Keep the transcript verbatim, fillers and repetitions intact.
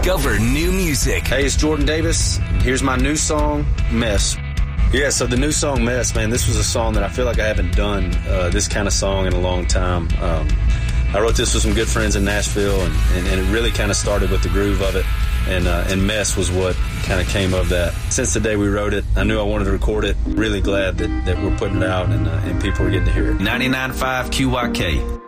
Discover new music. Hey, it's Jordan Davis. Here's my new song, Mess. Yeah, so the new song, Mess, man, this was a song that I feel like I haven't done uh, this kind of song in a long time. Um, I wrote this with some good friends in Nashville, and, and, and it really kind of started with the groove of it. And, uh, and Mess was what kind of came of that. Since the day we wrote it, I knew I wanted to record it. Really glad that, that we're putting it out and, uh, and people are getting to hear it. ninety-nine point five Q Y K.